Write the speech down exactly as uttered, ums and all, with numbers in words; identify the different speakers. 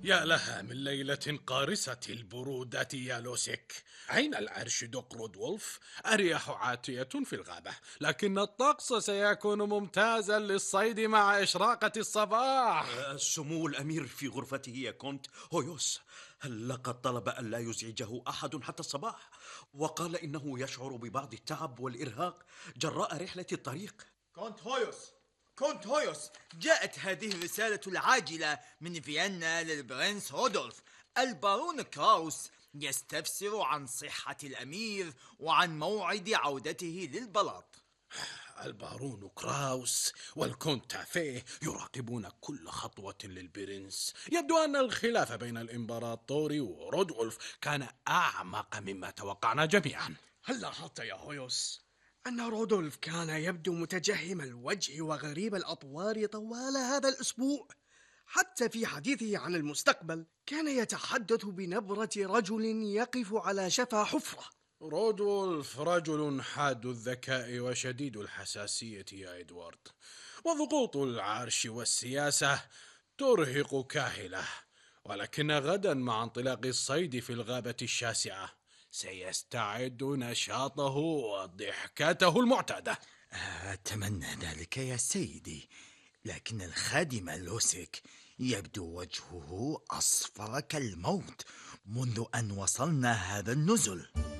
Speaker 1: يا لها من ليلة قارسة البرودة يا لوسيك. أين الأرشيدوك رودولف؟ أريح عاتية في الغابة، لكن الطقس سيكون ممتازا للصيد مع إشراقة الصباح.
Speaker 2: آه، السمو الأمير في غرفته يا كونت هويوس. هل لقد طلب أن لا يزعجه أحد حتى الصباح، وقال إنه يشعر ببعض التعب والإرهاق جراء رحلة الطريق.
Speaker 3: كونت هويوس، كونت هويوس، جاءت هذه الرسالة العاجلة من فيينا للبرنس رودولف. البارون كراوس يستفسر عن صحة الأمير وعن موعد عودته للبلاط.
Speaker 1: البارون كراوس والكونت تافيه يراقبون كل خطوة للبرنس. يبدو أن الخلاف بين الإمبراطور ورودولف كان أعمق مما توقعنا جميعا.
Speaker 4: هل لاحظت يا هويوس أن رودولف كان يبدو متجهم الوجه وغريب الأطوار طوال هذا الأسبوع؟ حتى في حديثه عن المستقبل كان يتحدث بنبرة رجل يقف على شفا حفرة.
Speaker 1: رودولف رجل حاد الذكاء وشديد الحساسية يا إدوارد، وضغوط العرش والسياسة ترهق كاهله. ولكن غدا مع انطلاق الصيد في الغابة الشاسعة سيستعد نشاطه وضحكته المعتادة.
Speaker 3: أتمنى ذلك يا سيدي، لكن الخادم لوسيك يبدو وجهه أصفر كالموت منذ أن وصلنا هذا النزل.